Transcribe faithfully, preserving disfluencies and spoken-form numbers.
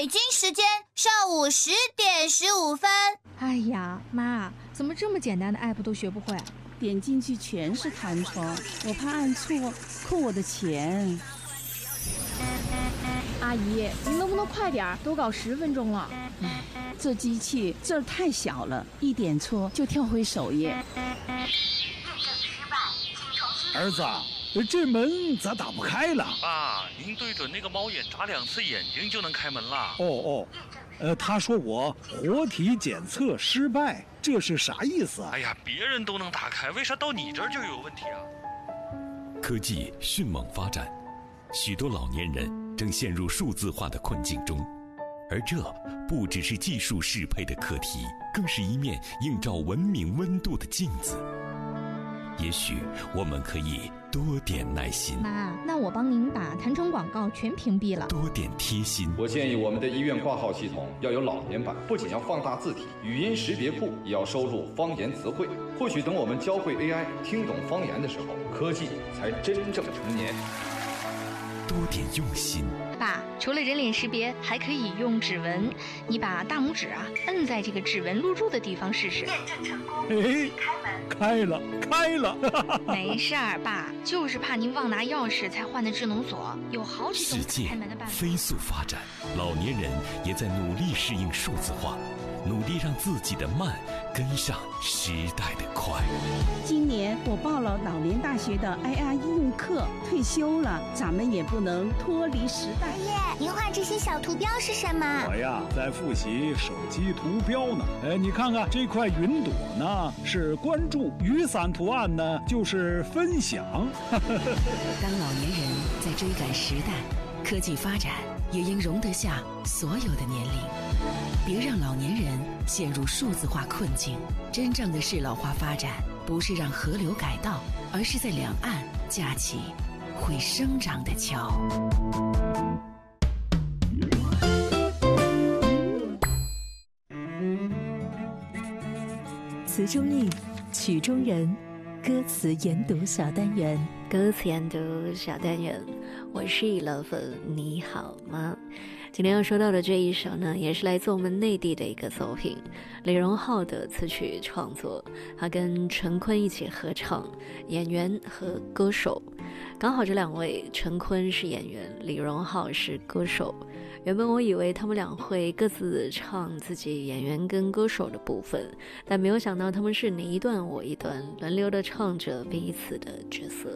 北京时间上午十点十五分。 哎呀，妈，怎么这么简单的 app 都学不会？ 点进去全是弹窗，我怕按错扣我的钱。 阿姨，您能不能快点？都搞十分钟了。 唉，这机器字儿太小了，一点错就跳回首页。 儿子，这门咋打不开了？ 爸，您对准那个猫眼眨两次眼睛就能开门了。 哦哦，呃，他说我活体检测失败，这是啥意思啊？ 哎呀，别人都能打开，为啥到你这儿就有问题啊？ 科技迅猛发展，许多老年人正陷入数字化的困境中，而这不只是技术适配的课题，更是一面映照文明温度的镜子。也许我们可以多点耐心。 妈，那我帮您把弹窗广告全屏蔽了。 多点贴心。 我建议我们的医院挂号系统要有老年版，不仅要放大字体，语音识别库也要收录方言词汇。或许等我们教会 A I 听懂方言的时候，科技才真正成年。 多点用心。 爸，除了人脸识别，还可以用指纹。你把大拇指啊摁在这个指纹录入的地方试试。验证成功。 哎，开了，开了。 没事儿，爸，就是怕您忘拿钥匙才换的智能锁，有好几种开门的办法。 世界飞速发展，老年人也在努力适应数字化，努力让自己的慢跟上时代的快。 今年我报了老年大学的 I R 应用课，退休了，咱们也不能脱离时代。 爷爷，您画这些小图标是什么？ 我呀，在复习手机图标呢。哎，你看看这块云朵呢，是关注；雨伞图案呢，就是分享。 当老年人在追赶时代，科技发展也应容得下所有的年龄。别让老年人陷入数字化困境。真正的适老化发展，不是让河流改道，而是在两岸架起会生长的桥。 词中意，曲中人，歌词研读小单元。 歌词研读小单元，我是一乐粉，你好吗？今天要说到的这一首呢，也是来自我们内地的一个作品，李荣浩的词曲创作，他跟陈坤一起合唱，演员和歌手，刚好这两位，陈坤是演员，李荣浩是歌手。原本我以为他们俩会各自唱自己演员跟歌手的部分，但没有想到他们是你一段我一段，轮流的唱着彼此的角色。